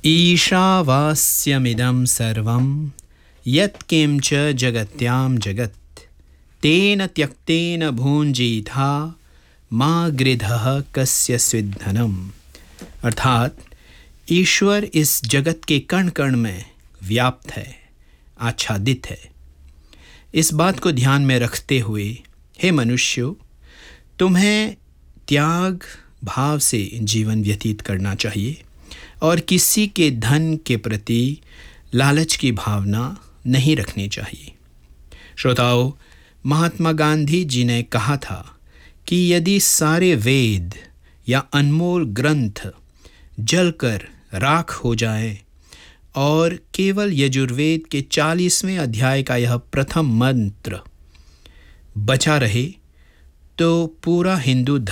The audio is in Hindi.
ईशावास्यमिदं सर्वं यत्किंच जगत्यां जगत् तेन त्यक्तेन भुञ्जीथा मा गृधः कस्य स्विद्धनम्। अर्थात ईश्वर इस जगत के कण कण में व्याप्त है, आच्छादित है। इस बात को ध्यान में रखते हुए हे मनुष्यों, तुम्हें त्याग भाव से जीवन व्यतीत करना चाहिए और किसी के धन के प्रति लालच की भावना नहीं रखनी चाहिए। श्रोताओं, महात्मा गांधी जी ने कहा था कि यदि सारे वेद या अनमोल ग्रंथ जलकर राख हो जाएं और केवल यजुर्वेद के 40वें अध्याय का यह प्रथम मंत्र बचा रहे, तो पूरा हिंदू